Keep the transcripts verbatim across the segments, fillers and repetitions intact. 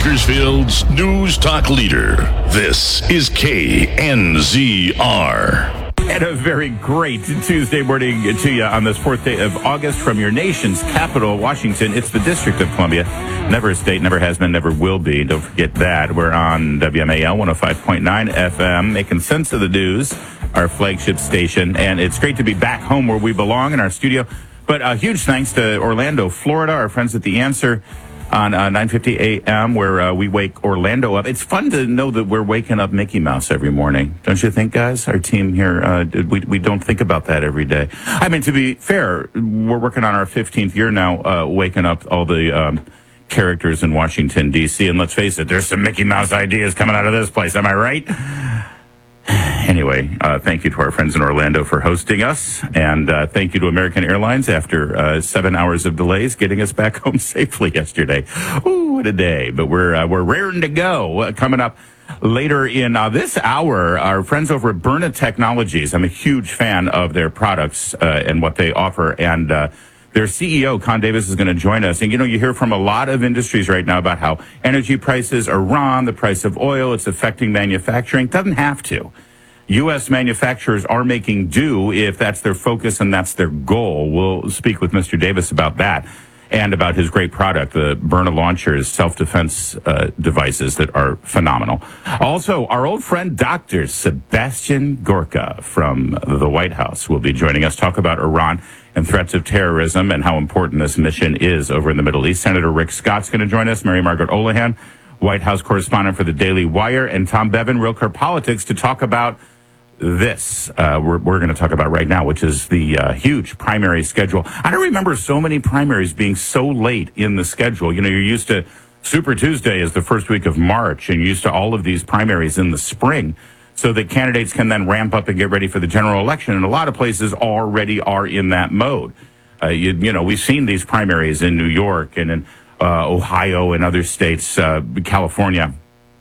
Bakersfield's News Talk leader. This is K N Z R. And a very great Tuesday morning to you on this fourth day of August from your nation's capital, Washington. It's the District of Columbia. Never a state, never has been, never will be. Don't forget that. We're on W M A L one oh five point nine F M, making sense of the news, our flagship station. And it's great to be back home where we belong in our studio. But a huge thanks to Orlando, Florida, our friends at The Answer on uh, nine fifty A M, where uh, we wake Orlando up. It's fun to know that we're waking up Mickey Mouse every morning. Don't you think, guys? Our team here, uh, we we don't think about that every day. I mean, to be fair, we're working on our fifteenth year now, uh, waking up all the um, characters in Washington, D C. And let's face it, there's some Mickey Mouse ideas coming out of this place. Am I right? Anyway, uh, thank you to our friends in Orlando for hosting us, and uh, thank you to American Airlines after uh, seven hours of delays getting us back home safely yesterday. Ooh, what a day! But we're uh, we're raring to go. Uh, coming up later in uh, this hour, our friends over at Byrna Technologies. I'm a huge fan of their products uh, and what they offer, and uh, their C E O, Con Davis, is going to join us. And, you know, you hear from a lot of industries right now about how energy prices are wrong, the price of oil, it's affecting manufacturing. Doesn't have to. U S manufacturers are making do if that's their focus and that's their goal. We'll speak with Mister Davis about that and about his great product, the Byrna launchers, self-defense uh, devices that are phenomenal. Also, our old friend, Doctor Sebastian Gorka from the White House will be joining us, talk about Iran and threats of terrorism and how important this mission is over in the Middle East. Senator Rick Scott's going to join us, Mary Margaret Olahan, White House correspondent for the Daily Wire, and Tom Bevan, Realtor Politics, to talk about this uh, we're, we're going to talk about right now, which is the uh, huge primary schedule. I don't remember so many primaries being so late in the schedule. You know, you're used to Super Tuesday is the first week of March, and you're used to all of these primaries in the spring so that candidates can then ramp up and get ready for the general election. And a lot of places already are in that mode. Uh, you, you know, we've seen these primaries in New York and in uh, Ohio and other states, uh, California.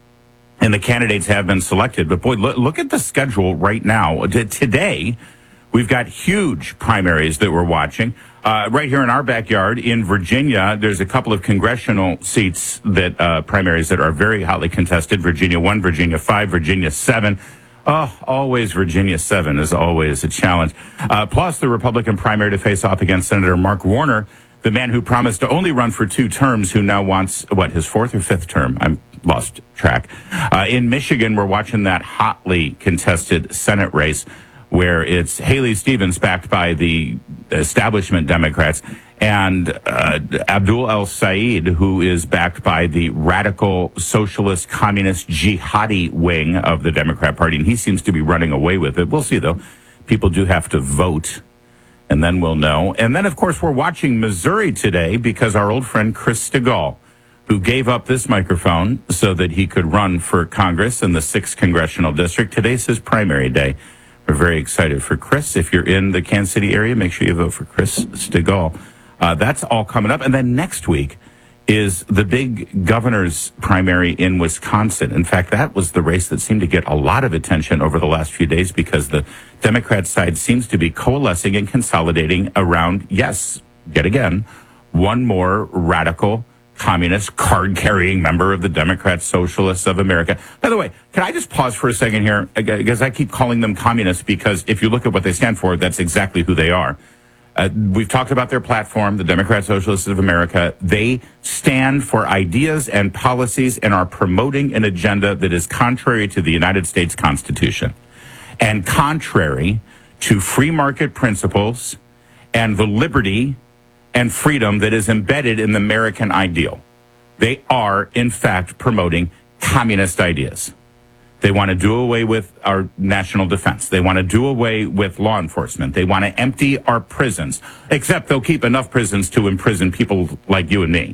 And the candidates have been selected. But, boy, look, look at the schedule right now. T- today, we've got huge primaries that we're watching. Uh, right here in our backyard in Virginia, there's a couple of congressional seats that uh, primaries that are very hotly contested. Virginia one, Virginia five, Virginia seven. Oh, always Virginia seven is always a challenge. Uh, plus, the Republican primary to face off against Senator Mark Warner, the man who promised to only run for two terms, who now wants, what, his fourth or fifth term? I'm lost track. Uh, in Michigan, we're watching that hotly contested Senate race where it's Haley Stevens backed by the establishment Democrats and uh, Abdul El-Sayed, who is backed by the radical socialist communist jihadi wing of the Democrat Party. And he seems to be running away with it. We'll see, though. People do have to vote, and then we'll know. And then, of course, we're watching Missouri today because our old friend Chris Stigall, who gave up this microphone so that he could run for Congress in the sixth Congressional District. Today's his primary day. We're very excited for Chris. If you're in the Kansas City area, make sure you vote for Chris Stigall. Uh, that's all coming up. And then next week is the big governor's primary in Wisconsin. In fact, that was the race that seemed to get a lot of attention over the last few days because the Democrat side seems to be coalescing and consolidating around, yes, yet again, one more radical communist, card-carrying member of the Democrat Socialists of America. By the way, can I just pause for a second here? Because I keep calling them communists because if you look at what they stand for, that's exactly who they are. Uh, we've talked about their platform, the Democrat Socialists of America. They stand for ideas and policies and are promoting an agenda that is contrary to the United States Constitution and contrary to free market principles and the liberty and freedom that is embedded in the American ideal. They are, in fact, promoting communist ideas. They want to do away with our national defense. They want to do away with law enforcement. They want to empty our prisons, except they'll keep enough prisons to imprison people like you and me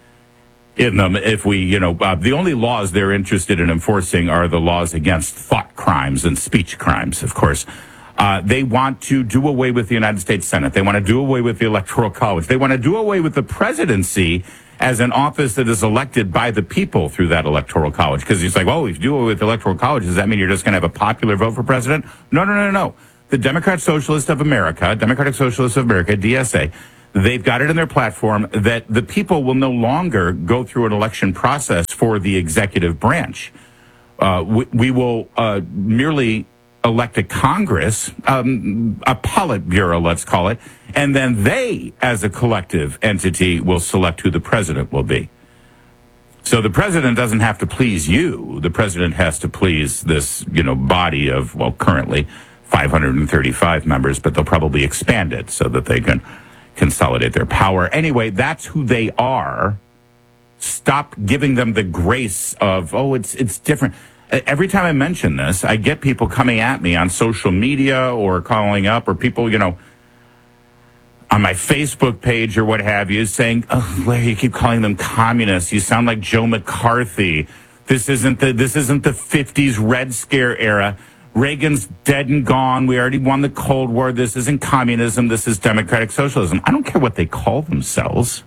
in them. If we, you know, uh, the only laws they're interested in enforcing are the laws against thought crimes and speech crimes, of course. Uh, they want to do away with the United States Senate. They want to do away with the Electoral College. They want to do away with the presidency as an office that is elected by the people through that Electoral College. Because he's like, oh, if you do away with the Electoral College, does that mean you're just going to have a popular vote for president? No, no, no, no, no. The Democrat Socialist of America, Democratic Socialists of America, D S A, they've got it in their platform that the people will no longer go through an election process for the executive branch. Uh, we, we will uh, merely elect a Congress, um, a Politburo, let's call it, and then they, as a collective entity, will select who the president will be. So the president doesn't have to please you. The president has to please this, you know, body of, well, currently five hundred thirty-five members, but they'll probably expand it so that they can consolidate their power. Anyway, that's who they are. Stop giving them the grace of, oh, it's it's different. Every time I mention this, I get people coming at me on social media or calling up, or people, you know, on my Facebook page or what have you, saying, oh, Larry, you keep calling them communists. You sound like Joe McCarthy. This isn't the this isn't the fifties Red Scare era. Reagan's dead and gone. We already won the Cold War. This isn't communism. This is democratic socialism. I don't care what they call themselves.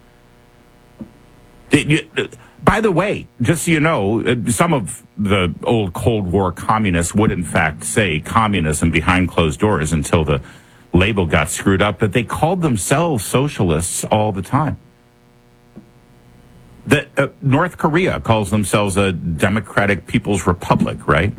It, you, by the way, just so you know, some of the old Cold War communists would, in fact, say communism behind closed doors until the label got screwed up, but they called themselves socialists all the time. The, uh, North Korea calls themselves a Democratic People's Republic, right?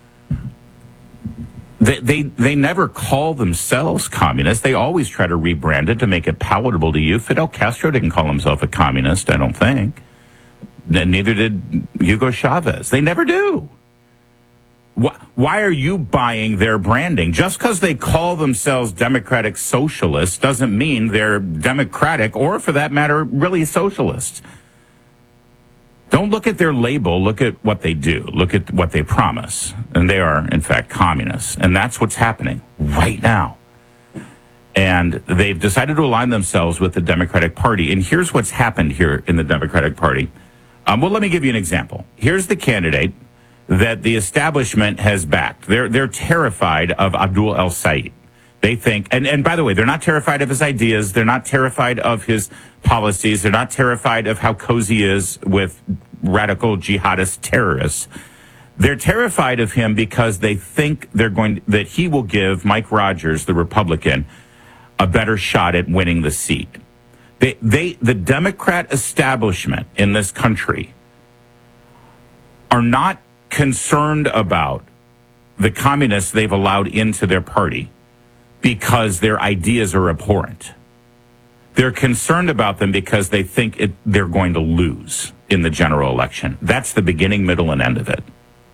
They, they they never call themselves communists. They always try to rebrand it to make it palatable to you. Fidel Castro didn't call himself a communist, I don't think. Neither did Hugo Chavez. They never do. Why are you buying their branding? Just because they call themselves democratic socialists doesn't mean they're democratic, or for that matter, really socialists. Don't look at their label, look at what they do, look at what they promise. And they are, in fact, communists. And that's what's happening right now. And they've decided to align themselves with the Democratic Party. And here's what's happened here in the Democratic Party. Um, well, let me give you an example. Here's the candidate that the establishment has backed. They're they're terrified of Abdul El-Sayed. They think, and, and by the way, they're not terrified of his ideas. They're not terrified of his policies. They're not terrified of how cozy he is with radical jihadist terrorists. They're terrified of him because they think they're going that he will give Mike Rogers, the Republican, a better shot at winning the seat. They, they, the Democrat establishment in this country are not concerned about the communists they've allowed into their party because their ideas are abhorrent. They're concerned about them because they think it, they're going to lose in the general election. That's the beginning, middle, and end of it.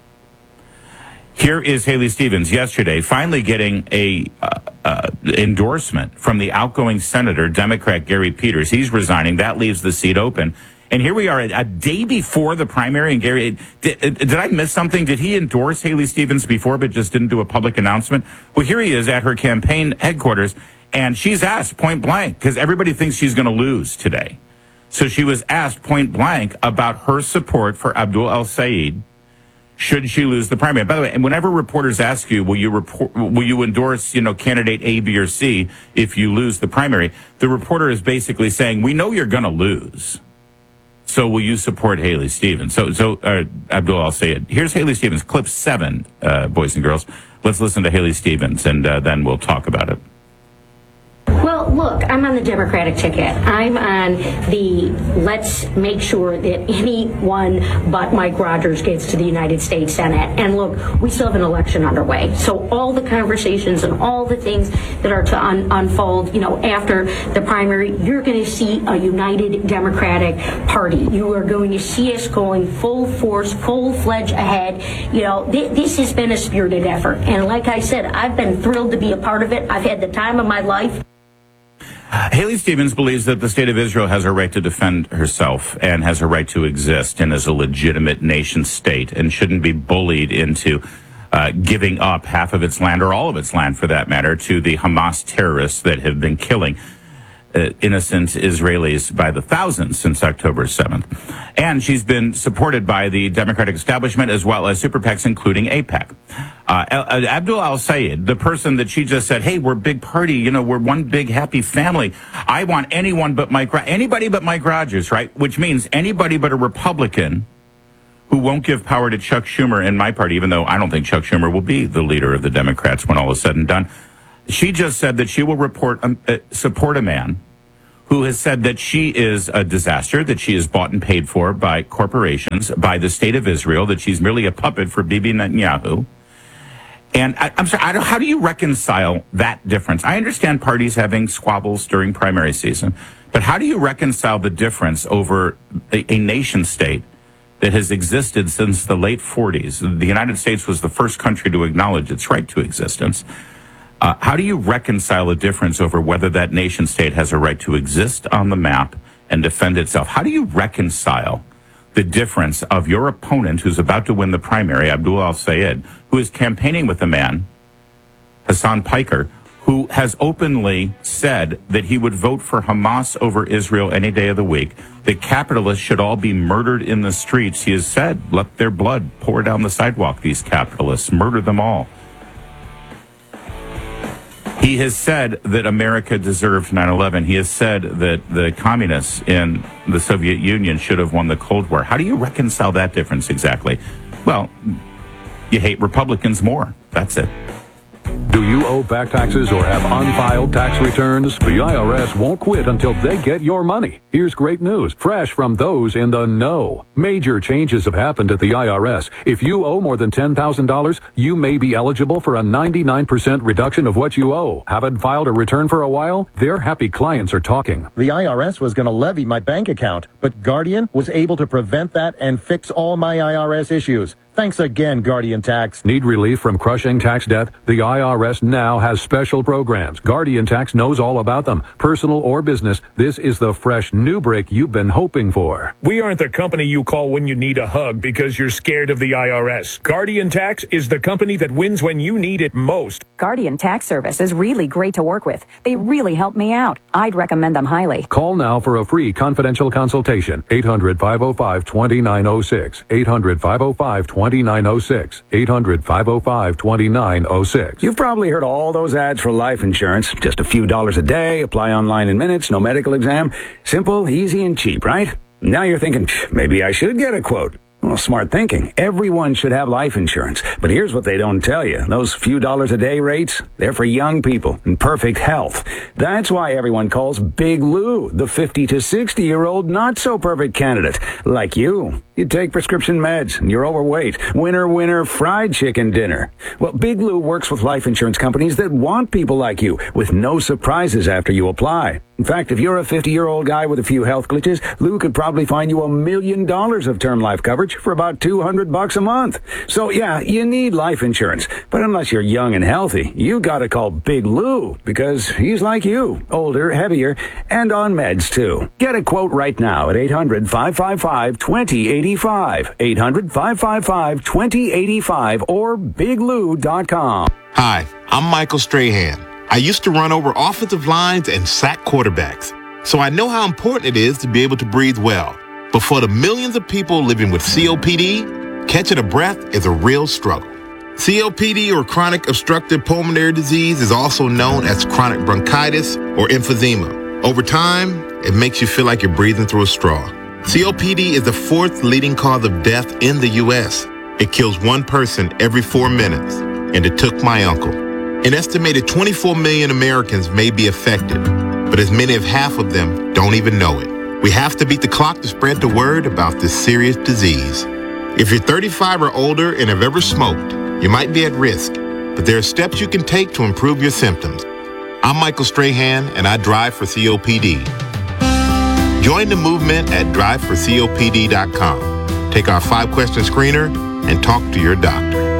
Here is Haley Stevens yesterday finally getting a uh, uh, endorsement from the outgoing senator, Democrat Gary Peters. He's resigning. That leaves the seat open. And here we are a, a day before the primary. And Gary, did, did I miss something? Did he endorse Haley Stevens before but just didn't do a public announcement? Well, here he is at her campaign headquarters, and she's asked point blank, because everybody thinks she's going to lose today. So she was asked point blank about her support for Abdul El-Sayed should she lose the primary. By the way, and whenever reporters ask you, will you report, will you endorse, you know, candidate A, B, or C if you lose the primary, the reporter is basically saying, we know you're going to lose. So will you support Haley Stevens? So, so uh, Abdul, I'll say it. Here's Haley Stevens, clip seven, uh, boys and girls. Let's listen to Haley Stevens, and uh, then we'll talk about it. Well, look, I'm on the Democratic ticket. I'm on the let's make sure that anyone but Mike Rogers gets to the United States Senate. And look, we still have an election underway. So all the conversations and all the things that are to un- unfold, you know, after the primary, you're going to see a united Democratic Party. You are going to see us going full force, full-fledged ahead. You know, th- this has been a spirited effort. And like I said, I've been thrilled to be a part of it. I've had the time of my life. Haley Stevens believes that the state of Israel has a right to defend herself and has a right to exist and is a legitimate nation state and shouldn't be bullied into uh, giving up half of its land, or all of its land for that matter, to the Hamas terrorists that have been killing uh, innocent Israelis by the thousands since October seventh. And she's been supported by the Democratic establishment as well as super PACs, including AIPAC. Uh, Abdul El-Sayed, the person that she just said, hey, we're a big party, you know, we're one big happy family. I want anyone but Mike, anybody but Mike Rogers, right? Which means anybody but a Republican who won't give power to Chuck Schumer in my party, even though I don't think Chuck Schumer will be the leader of the Democrats when all is said and done. She just said that she will report um, uh, support a man who has said that she is a disaster, that she is bought and paid for by corporations, by the state of Israel, that she's merely a puppet for Bibi Netanyahu. And I, I'm sorry, I don't, how do you reconcile that difference? I understand parties having squabbles during primary season, but how do you reconcile the difference over a, a nation state that has existed since the late forties? The United States was the first country to acknowledge its right to existence. Uh, how do you reconcile a difference over whether that nation state has a right to exist on the map and defend itself? How do you reconcile the difference of your opponent who's about to win the primary, Abdul al-Sayed, who is campaigning with a man, Hassan Piker, who has openly said that he would vote for Hamas over Israel any day of the week, that capitalists should all be murdered in the streets. He has said, let their blood pour down the sidewalk, these capitalists, murder them all. He has said that America deserved nine eleven. He has said that the communists in the Soviet Union should have won the Cold War. How do you reconcile that difference exactly? Well, you hate Republicans more. That's it. Do you owe back taxes or have unfiled tax returns? The I R S won't quit until they get your money. Here's great news, fresh from those in the know. Major changes have happened at the I R S. If you owe more than ten thousand dollars, you may be eligible for a ninety-nine percent reduction of what you owe. Haven't filed a return for a while? Their happy clients are talking. The I R S was going to levy my bank account, but Guardian was able to prevent that and fix all my I R S issues. Thanks again, Guardian Tax. Need relief from crushing tax debt? The I R S now has special programs. Guardian Tax knows all about them. Personal or business, this is the fresh new break you've been hoping for. We aren't the company you call when you need a hug because you're scared of the I R S. Guardian Tax is the company that wins when you need it most. Guardian Tax Service is really great to work with. They really help me out. I'd recommend them highly. Call now for a free confidential consultation. eight hundred, five oh five, two nine oh six. eight hundred, five oh five, two nine oh six. eight hundred, five oh five, two nine oh six. You've probably heard all those ads for life insurance. Just a few dollars a day, apply online in minutes, no medical exam. Simple, easy, and cheap, right? Now you're thinking, maybe I should get a quote. Well, smart thinking. Everyone should have life insurance. But here's what they don't tell you. Those few dollars a day rates, they're for young people in perfect health. That's why everyone calls Big Lou the fifty to sixty year old not so perfect candidate. Like you. You take prescription meds and you're overweight. Winner, winner, fried chicken dinner. Well, Big Lou works with life insurance companies that want people like you with no surprises after you apply. In fact, if you're a fifty year old guy with a few health glitches, Lou could probably find you a million dollars of term life coverage for about two hundred bucks a month. So yeah, you need life insurance. But unless you're young and healthy, you gotta call Big Lou because he's like you, older, heavier, and on meds too. Get a quote right now at eight hundred, five five five, two oh eight five. eight hundred, five five five, two oh eight five or big lou dot com. Hi, I'm Michael Strahan. I used to run over offensive lines and sack quarterbacks, so I know how important it is to be able to breathe well. But for the millions of people living with C O P D, catching a breath is a real struggle. C O P D, or chronic obstructive pulmonary disease, is also known as chronic bronchitis or emphysema. Over time, it makes you feel like you're breathing through a straw. C O P D is the fourth leading cause of death in the U S. It kills one person every four minutes, and it took my uncle. An estimated twenty-four million Americans may be affected, but as many as half of them don't even know it. We have to beat the clock to spread the word about this serious disease. If you're thirty-five or older and have ever smoked, you might be at risk, but there are steps you can take to improve your symptoms. I'm Michael Strahan, and I drive for C O P D. Join the movement at drive for C O P D dot com. Take our five-question screener and talk to your doctor.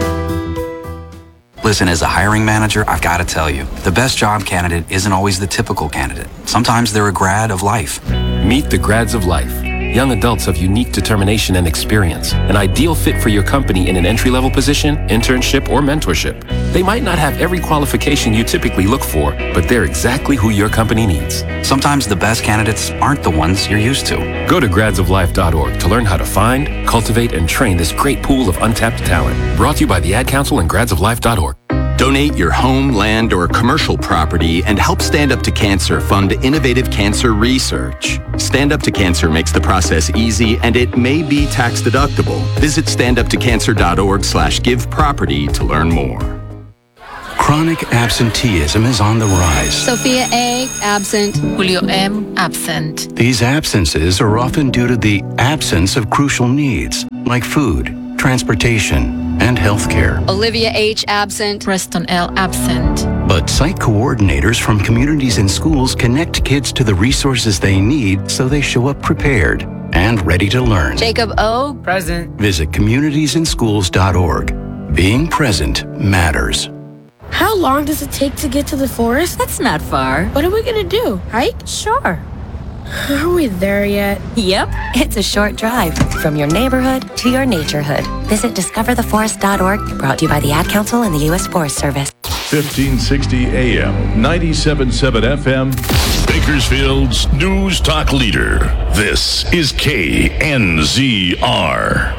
Listen, as a hiring manager, I've got to tell you, the best job candidate isn't always the typical candidate. Sometimes they're a grad of life. Meet the grads of life. Young adults of unique determination and experience. An ideal fit for your company in an entry-level position, internship, or mentorship. They might not have every qualification you typically look for, but they're exactly who your company needs. Sometimes the best candidates aren't the ones you're used to. Go to grads of life dot org to learn how to find, cultivate, and train this great pool of untapped talent. Brought to you by the Ad Council and grads of life dot org. Donate your home, land, or commercial property and help Stand Up to Cancer fund innovative cancer research. Stand Up to Cancer makes the process easy, and it may be tax deductible. Visit stand up to cancer dot org slash give property to learn more. Chronic absenteeism is on the rise. Sophia A. absent. Julio M. absent. These absences are often due to the absence of crucial needs, like food, transportation, and health care. Olivia H. absent. Preston L. absent. But site coordinators from communities and schools connect kids to the resources they need so they show up prepared and ready to learn. Jacob O. present. Visit communities in schools dot org. Being present matters. How long does it take to get to the forest? That's not far. What are we gonna do? Hike? Sure. Are we there yet? Yep. It's a short drive from your neighborhood to your naturehood. Visit discover the forest dot org, brought to you by the Ad Council and the U S Forest Service. fifteen sixty A M, ninety-seven point seven F M, Bakersfield's News Talk Leader. This is K N Z R.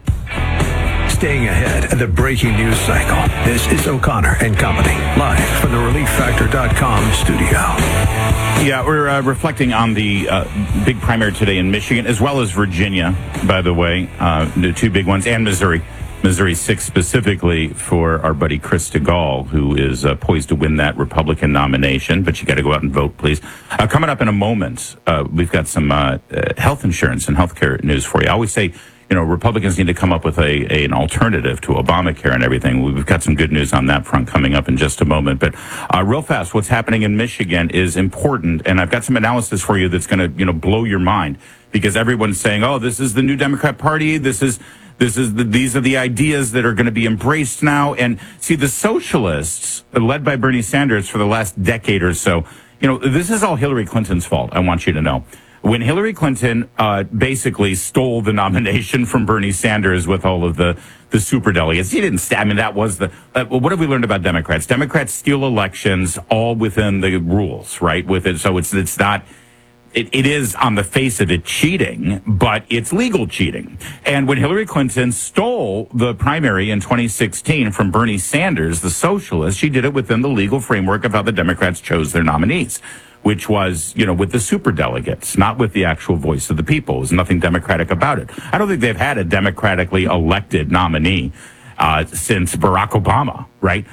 Staying ahead of the breaking news cycle. This is O'Connor and Company, live from the relief factor dot com studio. Yeah, we're uh, reflecting on the uh, big primary today in Michigan, as well as Virginia, by the way, uh, the two big ones, and Missouri. Missouri six specifically for our buddy Chris DeGaulle, who is uh, poised to win that Republican nomination. But you got to go out and vote, please. Uh, coming up in a moment, uh, we've got some uh, uh, health insurance and healthcare news for you. I always say, you know, Republicans need to come up with a, a an alternative to Obamacare and everything. We've got some good news on that front coming up in just a moment. But uh, real fast, what's happening in Michigan is important, and I've got some analysis for you that's going to, you know, blow your mind, because everyone's saying, "Oh, this is the new Democrat Party. This is this is the, these are the ideas that are going to be embraced now." And see, the socialists, led by Bernie Sanders for the last decade or so, you know, this is all Hillary Clinton's fault. I want you to know. When Hillary Clinton uh, basically stole the nomination from Bernie Sanders with all of the, the superdelegates, he didn't st- I mean, that was the... Uh, what have we learned about Democrats? Democrats steal elections all within the rules, right? With it, so it's it's not... It, it is, on the face of it, cheating, but it's legal cheating. And when Hillary Clinton stole the primary in twenty sixteen from Bernie Sanders, the socialist, she did it within the legal framework of how the Democrats chose their nominees, which was, you know, with the superdelegates, not with the actual voice of the people. There's nothing democratic about it. I don't think they've had a democratically elected nominee uh, since Barack Obama, right?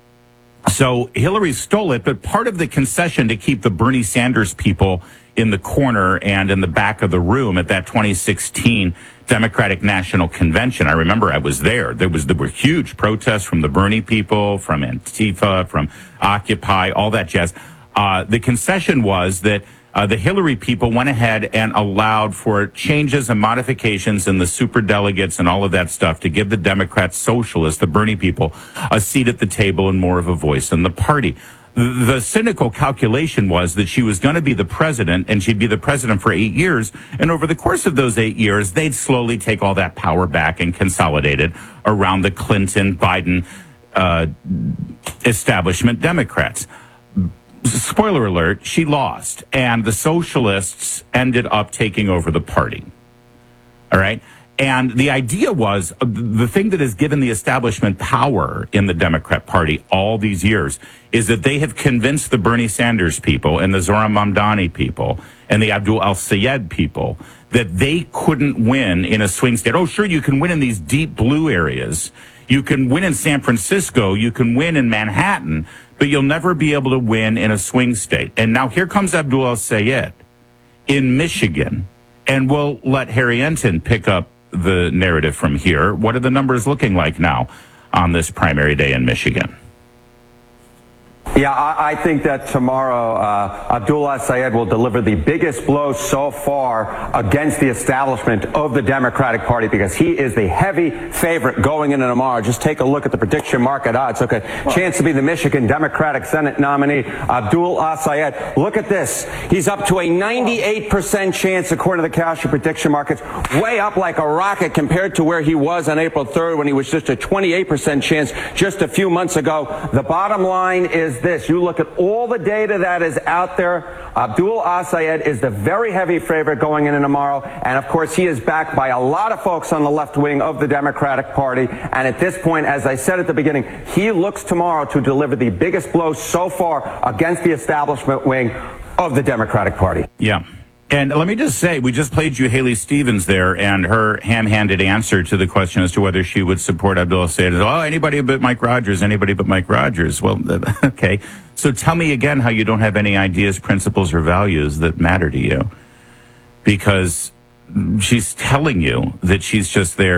So Hillary stole it, but part of the concession to keep the Bernie Sanders people in the corner and in the back of the room at that twenty sixteen Democratic National Convention. I remember I was there. There was there were huge protests from the Bernie people, from Antifa, from Occupy, all that jazz. Uh, the concession was that uh, the Hillary people went ahead and allowed for changes and modifications in the superdelegates and all of that stuff to give the Democrats, socialists, the Bernie people, a seat at the table and more of a voice in the party. The cynical calculation was that she was going to be the president, and she'd be the president for eight years. And over the course of those eight years, they'd slowly take all that power back and consolidate it around the Clinton, Biden uh, establishment Democrats. Spoiler alert, she lost, and the socialists ended up taking over the party. All right? And the idea was, uh, the thing that has given the establishment power in the Democrat Party all these years is that they have convinced the Bernie Sanders people and the Zohran Mamdani people and the Abdul al-Sayed people that they couldn't win in a swing state. Oh, sure, you can win in these deep blue areas. You can win in San Francisco. You can win in Manhattan, but you'll never be able to win in a swing state. And now here comes Abdul al-Sayed in Michigan, and we'll let Harry Enton pick up the narrative from here. What are the numbers looking like now on this primary day in Michigan? Yeah, I, I think that tomorrow uh, Abdul al-Sayed will deliver the biggest blow so far against the establishment of the Democratic Party, because he is the heavy favorite going into tomorrow. Just take a look at the prediction market odds. Okay, chance to be the Michigan Democratic Senate nominee, Abdul al-Sayed. Look at this. He's up to a ninety-eight percent chance according to the Kalshi prediction markets, way up like a rocket compared to where he was on April third when he was just a twenty-eight percent chance just a few months ago. The bottom line is this. You look at all the data that is out there. Abdul al-Sayed is the very heavy favorite going into tomorrow. And, of course, he is backed by a lot of folks on the left wing of the Democratic Party. And at this point, as I said at the beginning, he looks tomorrow to deliver the biggest blow so far against the establishment wing of the Democratic Party. Yeah. And let me just say, we just played you Haley Stevens there and her ham-handed answer to the question as to whether she would support Abdullah Sayed. Oh, anybody but Mike Rogers, anybody but Mike Rogers. Well, okay. So tell me again how you don't have any ideas, principles, or values that matter to you. Because she's telling you that she's just there